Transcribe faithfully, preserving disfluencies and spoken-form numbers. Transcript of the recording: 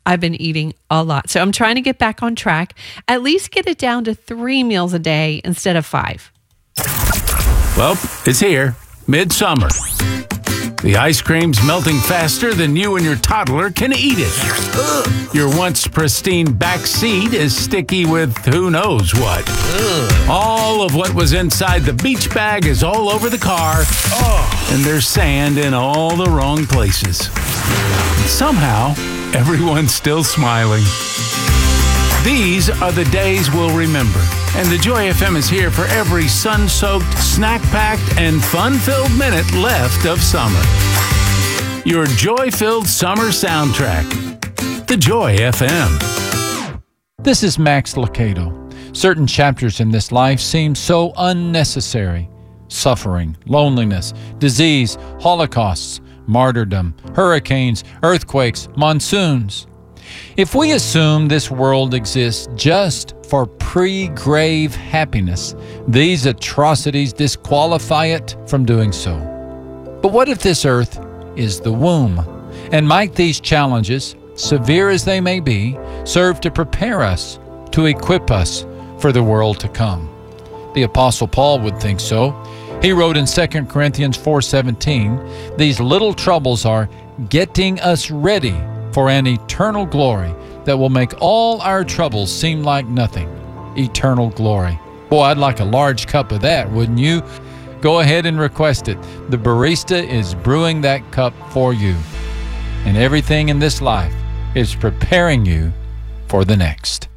I've been eating a lot. So I'm trying to get back on track, at least get it down to three meals a day instead of five. Well, it's here. Midsummer. The ice cream's melting faster than you and your toddler can eat it. Your once pristine back seat is sticky with who knows what. All of what was inside the beach bag is all over the car, and there's sand in all the wrong places. Somehow, everyone's still smiling. These are the days we'll remember, and the Joy F M is here for every sun-soaked, snack-packed, and fun-filled minute left of summer. Your joy-filled summer soundtrack. The Joy F M. This is Max Lucado. Certain chapters in this life seem so unnecessary. Suffering, loneliness, disease, holocausts, martyrdom, hurricanes, earthquakes, monsoons. If we assume this world exists just for pre-grave happiness, these atrocities disqualify it from doing so. But what if this earth is the womb? And might these challenges, severe as they may be, serve to prepare us, to equip us for the world to come? The Apostle Paul would think so. He wrote in Second Corinthians four seventeen, "These little troubles are getting us ready for an eternal glory that will make all our troubles seem like nothing." Eternal glory. Boy, I'd like a large cup of that, wouldn't you? Go ahead and request it. The barista is brewing that cup for you. And everything in this life is preparing you for the next.